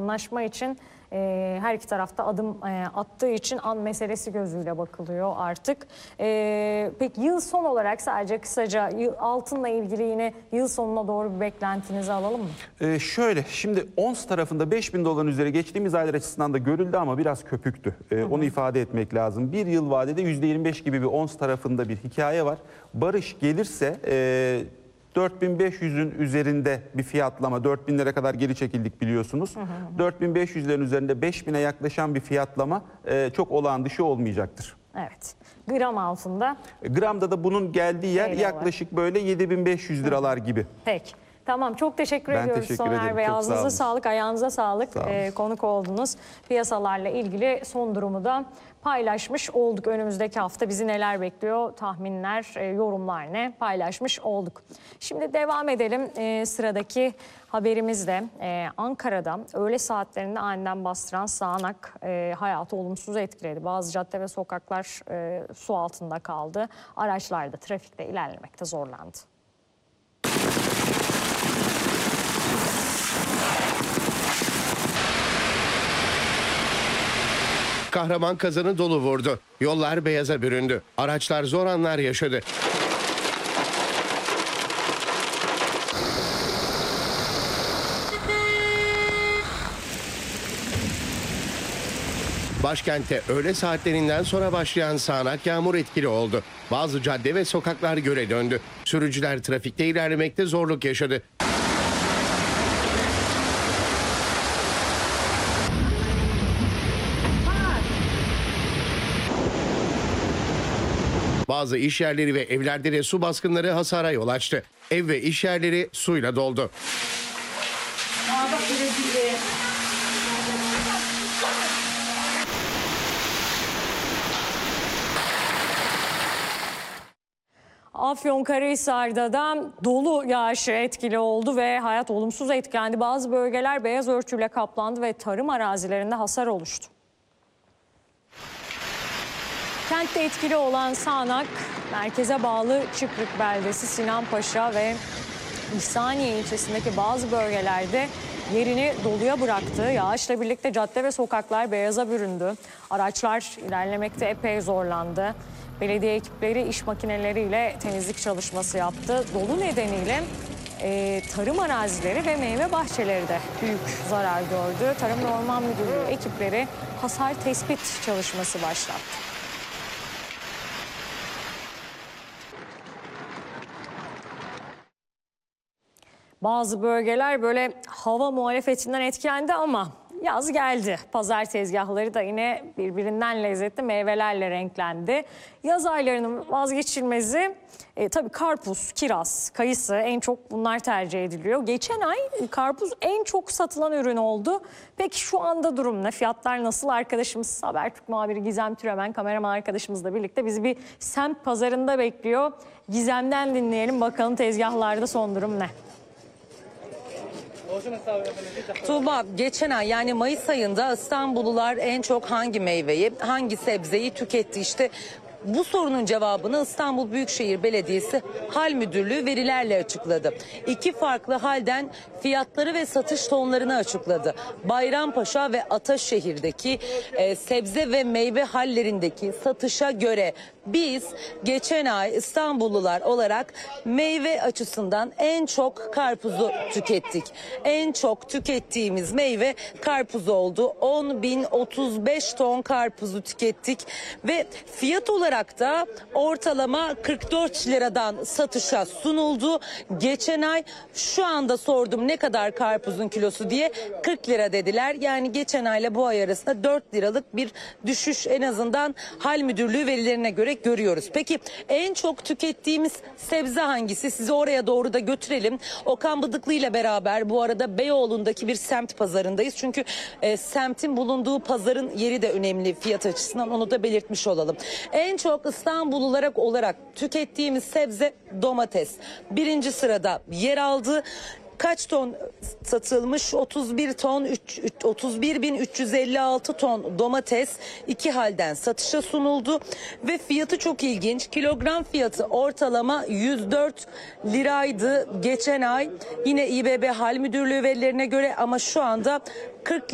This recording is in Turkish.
anlaşma için her iki tarafta adım attığı için an meselesi gözüyle bakılıyor artık. Peki yıl son olarak sadece kısaca altınla ilgili yine yıl sonuna doğru bir beklentinizi alalım mı? Şöyle, şimdi ons tarafında $5.000 üzeri geçtiğimiz aylar açısından da görüldü ama biraz köpüktü. Onu ifade etmek lazım. Bir yıl vadede %25 gibi bir ons tarafında bir hikaye var. Barış gelirse 4.500'ün üzerinde bir fiyatlama, 4.000'lere kadar geri çekildik biliyorsunuz. 4.500'lerin üzerinde 5.000'e yaklaşan bir fiyatlama çok olağan dışı olmayacaktır. Evet. Gram altında? Gramda da bunun geldiği yer yaklaşık böyle 7.500 liralar gibi. Peki. Tamam, çok teşekkür ediyoruz Soner Bey. Ağzınıza sağlık, ayağınıza sağlık. Konuk oldunuz. Piyasalarla ilgili son durumu da paylaşmış olduk. Önümüzdeki hafta bizi neler bekliyor, tahminler, yorumlar ne paylaşmış olduk. Şimdi devam edelim sıradaki haberimizle. Ankara'da öğle saatlerinde aniden bastıran sağanak hayatı olumsuz etkiledi. Bazı cadde ve sokaklar su altında kaldı. Araçlar da trafikte ilerlemekte zorlandı. Kahraman kazanı dolu vurdu. Yollar beyaza büründü. Araçlar zor anlar yaşadı. Başkentte öğle saatlerinden sonra başlayan sağanak yağmur etkili oldu. Bazı cadde ve sokaklar göle döndü. Sürücüler trafikte ilerlemekte zorluk yaşadı. Bazı iş yerleri ve evlerde de su baskınları hasara yol açtı. Ev ve iş yerleri suyla doldu. Afyonkarahisar'da da dolu yağışı etkili oldu ve hayat olumsuz etkilendi. Bazı bölgeler beyaz örtüyle kaplandı ve tarım arazilerinde hasar oluştu. Kentte etkili olan sağanak, merkeze bağlı Çıkrık beldesi, Sinanpaşa ve İhsaniye ilçesindeki bazı bölgelerde yerini doluya bıraktı. Yağışla birlikte cadde ve sokaklar beyaza büründü. Araçlar ilerlemekte epey zorlandı. Belediye ekipleri iş makineleriyle temizlik çalışması yaptı. Dolu nedeniyle tarım arazileri ve meyve bahçeleri de büyük zarar gördü. Tarım ve Orman Müdürlüğü ekipleri hasar tespit çalışması başlattı. Bazı bölgeler böyle hava muhalefetinden etkilendi ama yaz geldi. Pazar tezgahları da yine birbirinden lezzetli meyvelerle renklendi. Yaz aylarının vazgeçilmezi tabii karpuz, kiraz, kayısı en çok bunlar tercih ediliyor. Geçen ay karpuz en çok satılan ürün oldu. Peki şu anda durum ne? Fiyatlar nasıl? Arkadaşımız Habertürk muhabiri Gizem Türemen, kameraman arkadaşımızla birlikte bizi bir semt pazarında bekliyor. Gizem'den dinleyelim bakalım tezgahlarda son durum ne? Tuğba, geçen ay yani Mayıs ayında İstanbullular en çok hangi meyveyi, hangi sebzeyi tüketti? İşte bu sorunun cevabını İstanbul Büyükşehir Belediyesi Hal Müdürlüğü verilerle açıkladı. İki farklı halden fiyatları ve satış tonlarını açıkladı. Bayrampaşa ve Ataşehir'deki sebze ve meyve hallerindeki satışa göre biz geçen ay İstanbullular olarak meyve açısından en çok karpuzu tükettik. En çok tükettiğimiz meyve karpuz oldu. 10.035 ton karpuzu tükettik ve fiyat olarak da ortalama 44 liradan satışa sunuldu. Geçen ay şu anda sordum ne kadar karpuzun kilosu diye, 40 lira dediler. Yani geçen ayla bu ay arasında 4 liralık bir düşüş en azından Hal Müdürlüğü verilerine göre görüyoruz. Peki en çok tükettiğimiz sebze hangisi? Sizi oraya doğru da götürelim. Okan Bıdıklı ile beraber bu arada Beyoğlu'ndaki bir semt pazarındayız. Çünkü semtin bulunduğu pazarın yeri de önemli fiyat açısından, onu da belirtmiş olalım. En çok İstanbullular olarak tükettiğimiz sebze domates. Birinci sırada yer aldı. Kaç ton satılmış? 31.356 ton domates iki halden satışa sunuldu ve fiyatı çok ilginç. Kilogram fiyatı ortalama 104 liraydı geçen ay. Yine İBB Hal Müdürlüğü verilerine göre ama şu anda 40